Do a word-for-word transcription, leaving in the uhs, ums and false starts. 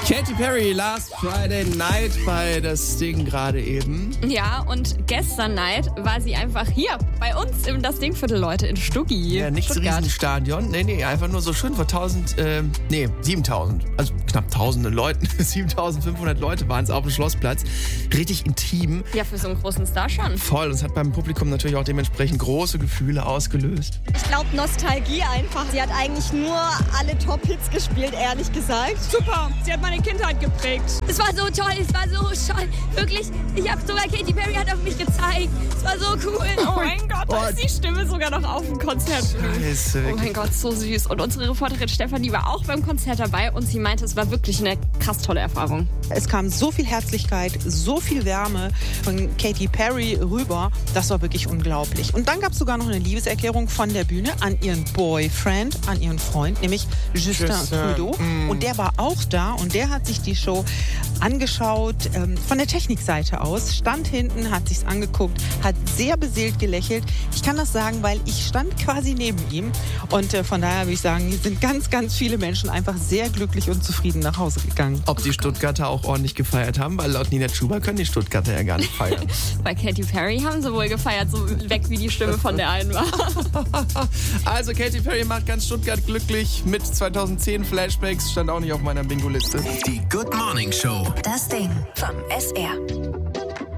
Katy Perry, Last Friday Night bei Das Ding gerade eben. Ja, und gestern Night war sie einfach hier bei uns im Das Ding-Viertel, Leute, in Stuggi. Ja, nicht das Riesenstadion. Nee, nee, einfach nur so schön vor tausend, äh, nee, siebentausend. Also knapp tausende Leuten. siebentausendfünfhundert Leute waren es auf dem Schlossplatz. Richtig intim. Ja, für so einen großen Star schon. Voll. Und es hat beim Publikum natürlich auch dementsprechend große Gefühle ausgelöst. Ich glaube, Nostalgie einfach. Sie hat eigentlich nur alle Top-Hits gespielt, ehrlich gesagt. Super. Sie hat meine Kindheit geprägt. Es war so toll, es war so toll. Wirklich, ich habe sogar, Katy Perry hat auf mich gezeigt. Es war so cool. Oh mein Gott, da ist die Stimme sogar noch auf dem Konzert. Scheiße, Oh mein Gott, so süß. Und unsere Reporterin Stefanie war auch beim Konzert dabei und sie meinte, es war wirklich eine krass tolle Erfahrung. Es kam so viel Herzlichkeit, so viel Wärme von Katy Perry rüber. Das war wirklich unglaublich. Und dann gab es sogar noch eine Liebeserklärung von der Bühne an ihren Boyfriend, an ihren Freund, nämlich Justin, Justin. Trudeau. Mm. Und der war auch da und der hat sich die Show angeschaut, ähm, von der Technikseite aus, stand hinten, hat sich's angeguckt, hat sehr beseelt gelächelt. Ich kann das sagen, weil ich stand quasi neben ihm und äh, von daher würde ich sagen, hier sind ganz, ganz viele Menschen einfach sehr glücklich und zufrieden nach Hause gegangen. Ob die Stuttgarter auch ordentlich gefeiert haben, weil laut Nina Chuba können die Stuttgarter ja gar nicht feiern. Bei Katy Perry haben sie wohl gefeiert, so weg wie die Stimme von der einen war. Also Katy Perry macht ganz Stuttgart glücklich mit zweitausendzehn Flashbacks, stand auch nicht auf meiner Bingo-Liste. Die Good Morning Show. Das Ding vom S R.